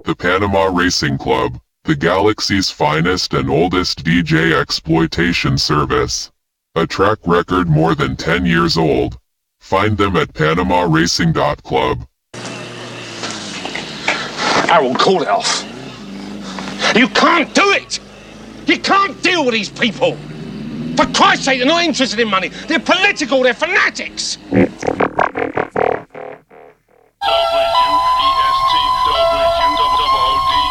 The Panama Racing Club, the galaxy's finest and oldest DJ exploitation service. A track record more than 10 years old. Find them at PanamaRacing.club. Harold, call it off. You can't do it! You can't deal with these people! For Christ's sake, they're not interested in money. They're political, they're fanatics!